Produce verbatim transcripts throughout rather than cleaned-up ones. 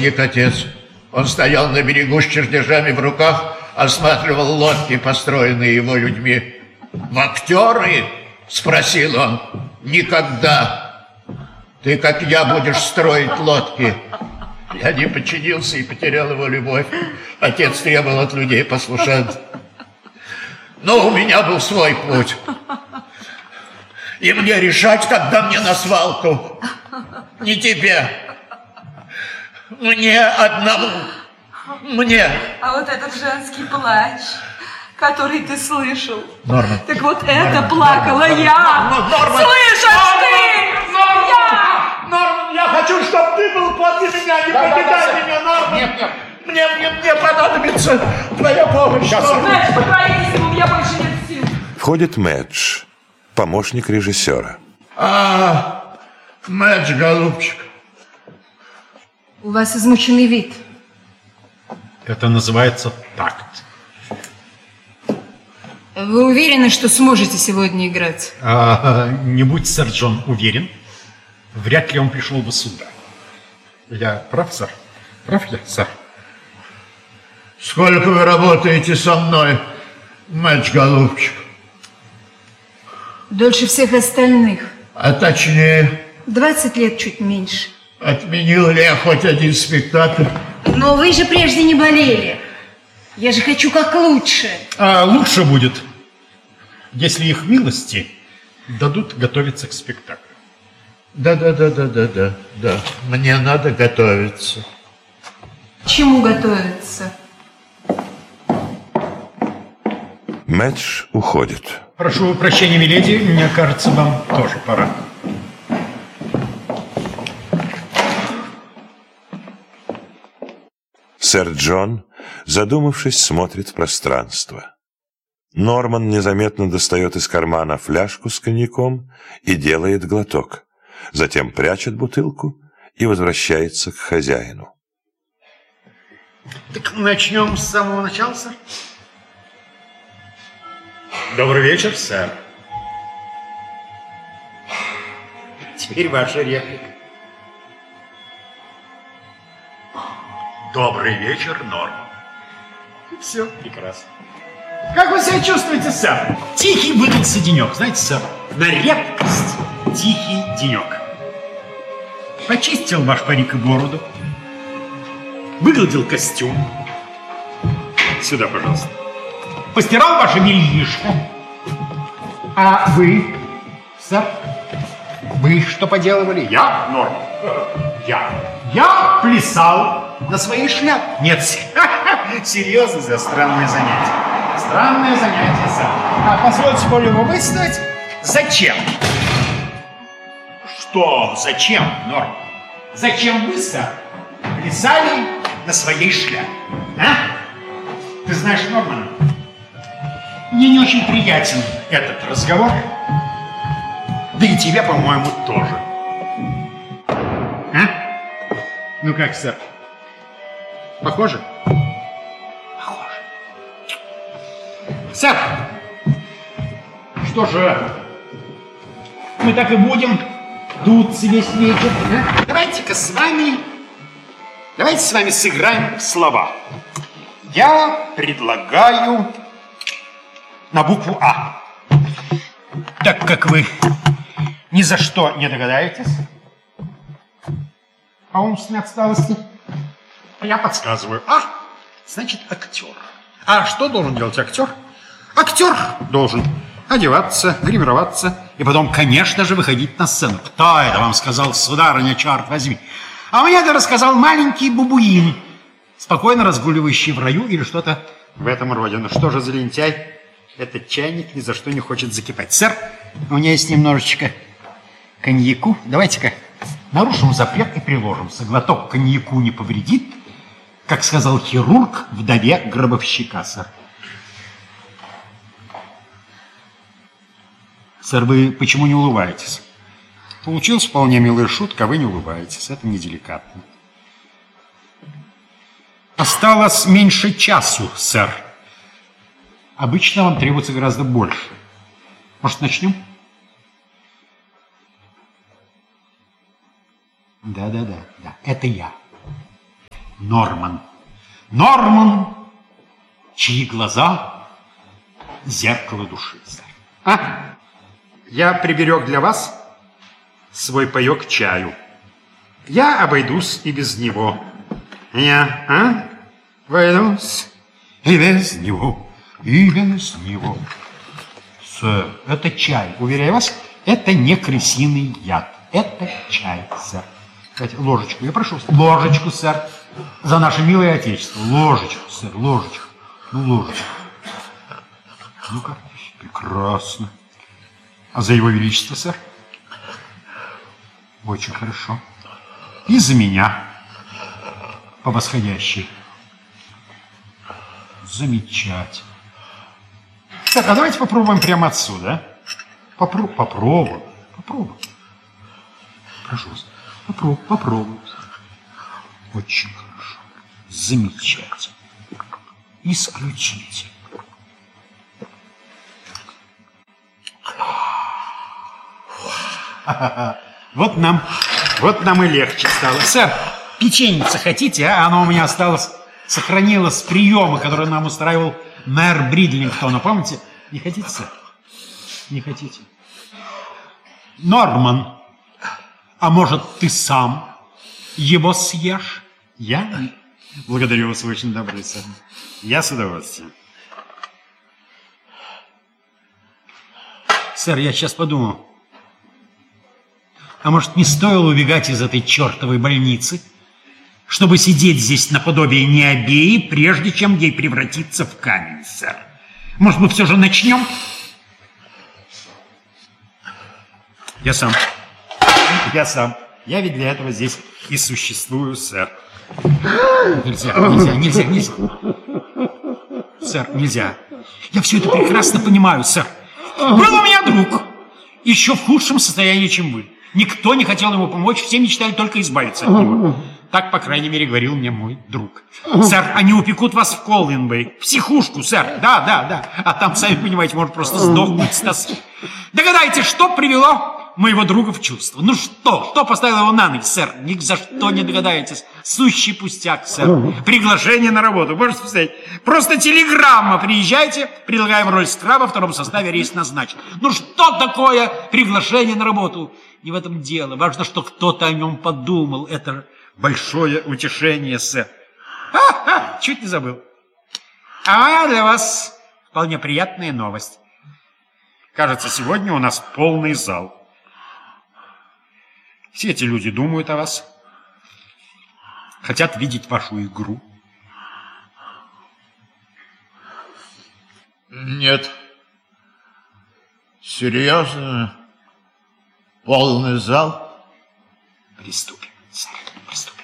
возник отец. Он стоял на берегу с чертежами в руках, осматривал лодки, построенные его людьми. «В актеры?» – спросил он. «Никогда. Ты, как я, будешь строить лодки». Я не подчинился и потерял его любовь. Отец требовал от людей послушания. Но у меня был свой путь. И мне решать, когда мне на свалку. Не тебе. Мне одному. Мне. А вот этот женский плач, который ты слышал. Норма. Так вот Норма. это плакала Норма. я. Норма. Норма. Слышишь Норма. ты? Норма. Я. Норма, я хочу, чтобы ты был подле меня. Не Да, покидай да, да, меня, Норма. Нет, нет. Мне, мне, мне понадобится твоя помощь. Сейчас. Знаешь, по правительству у меня больше нет сил. Входит Мэдж, помощник режиссера. А, Мэдж, голубчик. У вас измученный вид. Это называется такт. Вы уверены, что сможете сегодня играть? А, не будь сэр Джон уверен, вряд ли он пришел бы сюда. Я прав, сэр? Прав я, сэр? Сколько вы работаете со мной, Мэдж, голубчик? Дольше всех остальных. А точнее, Двадцать лет, чуть меньше. отменил ли я хоть один спектакль? Но вы же прежде не болели. Я же хочу как лучше. А лучше будет, если их милости дадут готовиться к спектаклю. Да, да, да, да, да, да, да. Мне надо готовиться. К чему готовиться? Мэдж уходит. Прошу прощения, миледи, мне кажется, вам тоже пора. Сэр Джон, задумавшись, смотрит в пространство. Норман незаметно достает из кармана фляжку с коньяком и делает глоток. Затем прячет бутылку и возвращается к хозяину. Так начнем с самого начала, сэр. Добрый вечер, сэр. Теперь ваша реплика. Добрый вечер, Норман. Все прекрасно. Как вы себя чувствуете, сэр? Тихий выдался денек, знаете, сэр, на редкость тихий денек. Почистил ваш парик и бороду, выгладил костюм. Сюда, пожалуйста. Постирал ваше бельишко. А вы, сэр, вы что поделывали? Я, Норман, я. Я плясал на своей шляпе. Нет, серьезно, за странное занятие. Странное занятие, сэр. А позвольте полюбопытствовать, зачем? Что зачем, Норман? Зачем вы, сэр, плясали на своей шляпе? А? Ты знаешь, Норман, мне не очень приятен этот разговор. Да и тебе, по-моему, тоже. А? Ну как, сэр? Похоже? Похоже. Сэр, что же, мы так и будем дуться весь вечер? А? Давайте-ка с вами, давайте с вами сыграем в слова. Я предлагаю на букву А. Так как вы ни за что не догадаетесь по умственной отсталости, я подсказываю. А, значит, актер. А что должен делать актер? Актер должен одеваться, гримироваться и потом, конечно же, выходить на сцену. Кто это вам сказал, сударыня, черт возьми? А мне это рассказал маленький бабуин, спокойно разгуливающий в раю или что-то в этом роде. Ну что же за лентяй? Этот чайник ни за что не хочет закипать. Сэр, у меня есть немножечко коньяку. Давайте-ка нарушим запрет и приложимся. Глоток коньяку не повредит, как сказал хирург вдове гробовщика, сэр. Сэр, вы почему не улыбаетесь? Получилась вполне милая шутка, а вы не улыбаетесь. Это неделикатно. Осталось меньше часу, сэр. Обычно вам требуется гораздо больше. Может, начнем? Да-да-да, да. Это я. Норман. Норман, чьи глаза — зеркало души, сэр. А? Я приберег для вас свой паёк чаю. Я обойдусь и без него. Я, а? Обойдусь и без него, и без него. Сэр, это чай. Уверяю вас, это не крысиный яд. Это чай, сэр. Давайте ложечку, я прошу. Ложечку, сэр. За наше милое отечество. Ложечку, сэр, ложечку. Ну, ложечку. Ну-ка, прекрасно. А за его величество, сэр? Очень хорошо. И за меня. По восходящей. Замечательно. Так, а давайте попробуем прямо отсюда. Попро попробуем. Попробуем. Прошу вас. Попробуем. Попробуем. Очень хорошо. Замечательно. Исключительно. Вот нам, вот нам и легче стало. Сэр, печеньице хотите, а? Оно у меня осталось, сохранилось с приема, который нам устраивал мэр Бридлингтона. Помните? Не хотите, сэр? Не хотите? Норман, а может, ты сам его съешь? Я? Благодарю вас, вы очень добрый, сэр. Я с удовольствием. Сэр, я сейчас подумал. А может, не стоило убегать из этой чертовой больницы, чтобы сидеть здесь наподобие Необеи, прежде чем ей превратиться в камень, сэр? Может, мы все же начнем? Я сам. Я сам. Я ведь для этого здесь и существую, сэр. Нельзя, нельзя, нельзя, нельзя. Сэр, нельзя. Я все это прекрасно понимаю, сэр. Был у меня друг, еще в худшем состоянии, чем вы. Никто не хотел ему помочь, все мечтали только избавиться от него. Так, по крайней мере, говорил мне мой друг. Сэр, они упекут вас в Колвинбей, в психушку, сэр. Да, да, да. А там, сами понимаете, может просто сдохнуть с тоски. Догадайтесь, что привело моего друга в чувство? Ну что? Что поставило его на ноги, сэр? Ни за что не догадаетесь. Сущий пустяк, сэр. Приглашение на работу. Можете представить? Просто телеграмма. Приезжайте, предлагаем роль скраба, во втором составе рейс назначен. Ну что такое приглашение на работу? Не в этом дело. Важно, что кто-то о нем подумал. Это большое утешение, сэр. А-а, чуть не забыл. А для вас вполне приятная новость. Кажется, сегодня у нас полный зал. Все эти люди думают о вас. Хотят видеть вашу игру. Нет. Серьезно? Полный зал? Приступим, сэр, приступим.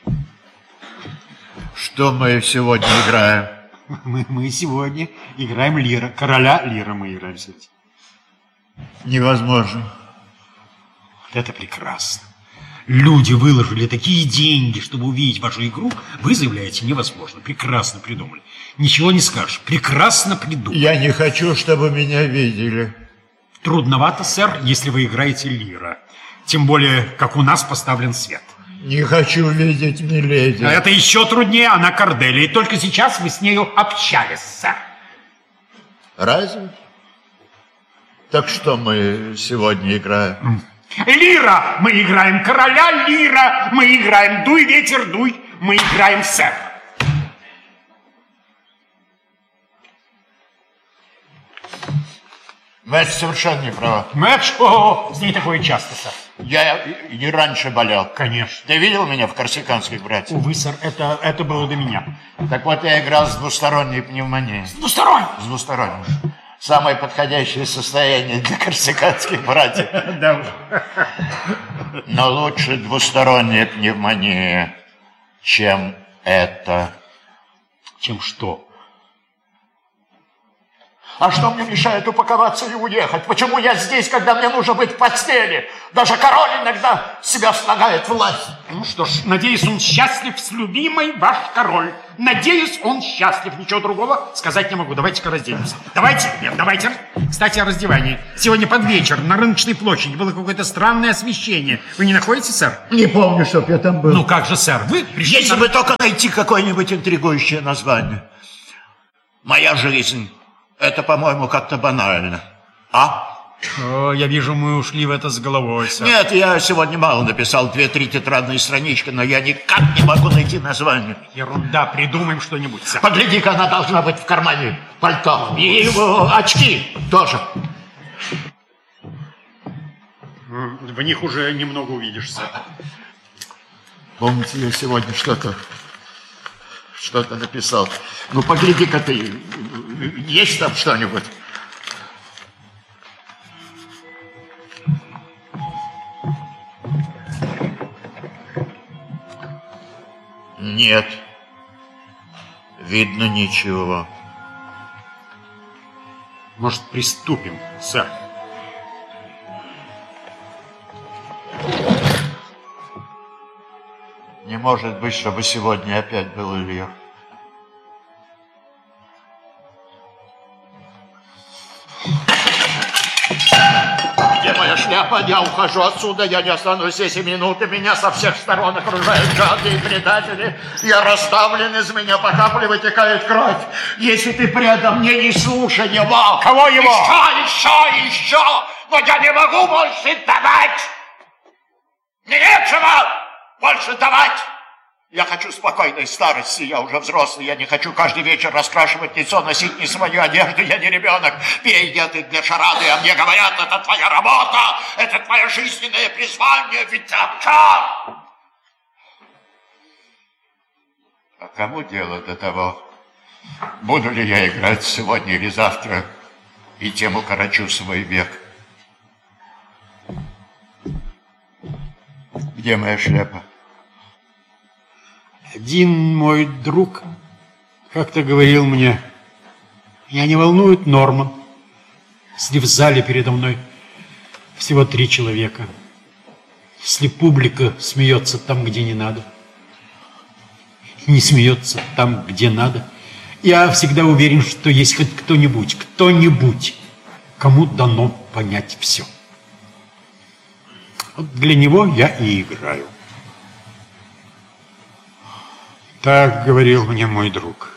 Что мы сегодня играем? Мы, мы сегодня играем Лира. Короля Лира мы играем сегодня. Невозможно. Это прекрасно. Люди выложили такие деньги, чтобы увидеть вашу игру. Вы заявляете, невозможно. Прекрасно придумали. Ничего не скажешь. Прекрасно придумали. Я не хочу, чтобы меня видели. Трудновато, сэр, если вы играете Лира. Тем более, как у нас поставлен свет. Не хочу видеть миледи. А это еще труднее, она Корделия. И только сейчас вы с нею общались, сэр. Разве? Так что мы сегодня играем? Лира! Мы играем короля Лира! Мы играем дуй, ветер, дуй! Мы играем сэр! Мэтч совершенно не права. Мэтч? О, с ней такое часто, сэр. Я и раньше болел. Конечно. Ты видел меня в корсиканских братьях? Увы, сэр, это, это было до меня. Так вот, я играл с двусторонней пневмонией. С двусторонней? С двусторонней. Самое подходящее состояние для корсиканских братьев. Да уж. Но лучше двусторонняя пневмония, чем это. Чем что? А что мне мешает упаковаться и уехать? Почему я здесь, когда мне нужно быть в постели? Даже король иногда себя слагает власть. Ну что ж, надеюсь, он счастлив с любимой ваш король. Надеюсь, он счастлив. Ничего другого сказать не могу. Давайте-ка разденемся. Давайте, нет, давайте. Кстати, о раздевании. Сегодня под вечер на рыночной площади было какое-то странное освещение. Вы не находите, сэр? Не помню, чтоб я там был. Ну как же, сэр? Вы пришли Если на... бы только найти какое-нибудь интригующее название. Моя жизнь. Это, по-моему, как-то банально. А? О, я вижу, мы ушли в это с головой, сэр. Нет, я сегодня мало написал, две-три тетрадные странички, но я никак не могу найти название. Ерунда, придумаем что-нибудь, сэр. Погляди-ка, она должна быть в кармане пальто. И его очки тоже. В них уже немного увидишь, сэр. Помните, я сегодня что-то что-то написал. Ну, погляди-ка ты, есть там что-нибудь? Нет, видно ничего. Может, приступим, сэр? Не может быть, чтобы сегодня опять был Илья. Где моя шляпа? Я ухожу отсюда, я не останусь здесь и минуты. Меня со всех сторон окружают жадные предатели. Я расставлен, из меня по капле вытекает кровь. Если ты предан мне, не слушай его. Кого его? Еще, еще, еще! Но я не могу больше давать! Мне нечего больше давать! Я хочу спокойной старости, я уже взрослый, я не хочу каждый вечер раскрашивать лицо, носить не свою одежду, я не ребенок. Пей, где ты для шарады, а мне говорят, это твоя работа, это твое жизненное призвание, ведь так. А кому дело до того, буду ли я играть сегодня или завтра, и тем укорочу свой век? Где моя шляпа? Один мой друг как-то говорил мне, меня не волнует Норман, если в зале передо мной всего три человека, если публика смеется там, где не надо, не смеется там, где надо, я всегда уверен, что есть хоть кто-нибудь, кто-нибудь, кому дано понять все. Вот для него я и играю. Так говорил мне мой друг.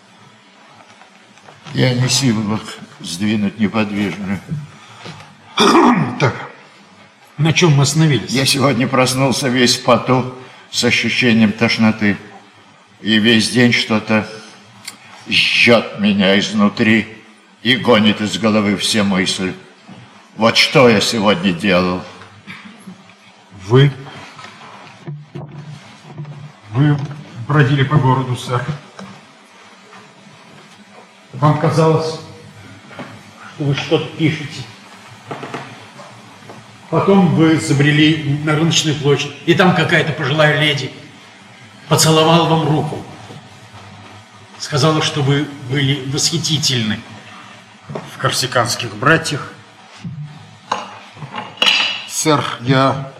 Я не в силах сдвинуть неподвижную. Так, на чем мы остановились? Я сегодня проснулся весь в поту, с ощущением тошноты. И весь день что-то жжет меня изнутри и гонит из головы все мысли. Вот что я сегодня делал. Вы? Вы бродили по городу, сэр. Вам казалось, что вы что-то пишете. Потом вы забрели на рыночную площадь, и там какая-то пожилая леди поцеловала вам руку. Сказала, что вы были восхитительны в «Корсиканских братьях». Сэр, я...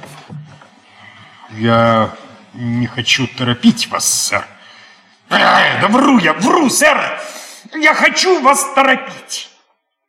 Я не хочу торопить вас, сэр. Ай, да вру я, вру, сэр! Я хочу вас торопить.